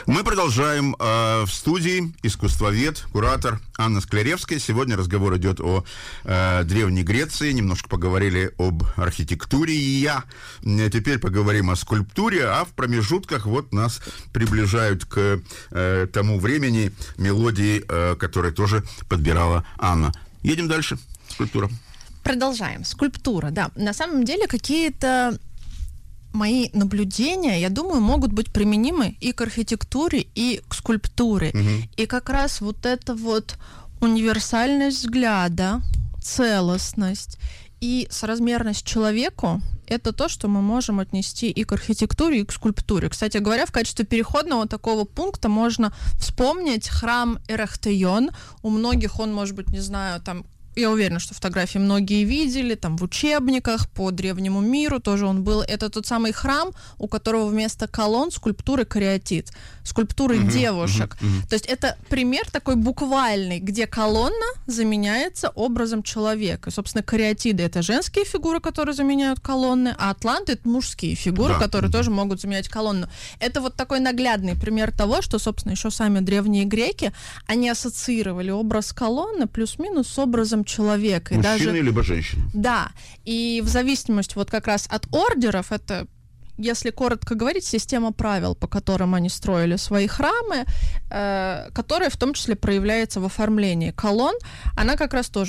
Мы продолжаем. В студии искусствовед, куратор Анна Скляревская. Сегодня разговор идет о Древней Греции. Немножко поговорили об архитектуре. Теперь поговорим о скульптуре, а в промежутках вот нас приближают к тому времени мелодии, которые тоже подбирала Анна. Едем дальше. Скульптура. Продолжаем. Скульптура, да. На самом деле какие-то мои наблюдения, я думаю, могут быть применимы и к архитектуре, и к скульптуре. Угу. И как раз вот эта вот универсальность взгляда, целостность и соразмерность человеку — это то, что мы можем отнести и к архитектуре, и к скульптуре. Кстати говоря, в качестве переходного такого пункта можно вспомнить храм Эрехтейон. У многих он, может быть, не знаю, там, я уверена, что фотографии многие видели, там в учебниках по древнему миру тоже он был. Это тот самый храм, у которого вместо колонн скульптуры кариатид, скульптуры девушек. То есть это пример такой буквальный, где колонна заменяется образом человека. И, собственно, кариатиды — это женские фигуры, которые заменяют колонны, а атланты — это мужские фигуры, которые тоже могут заменять колонну. Это вот такой наглядный пример того, что, собственно, еще сами древние греки, они ассоциировали образ колонны плюс-минус с образом человека. Мужчины либо женщины. Да. И в зависимости вот как раз от ордеров, это, если коротко говорить, система правил, по которым они строили свои храмы, которая в том числе проявляется в оформлении колонн, она как раз тоже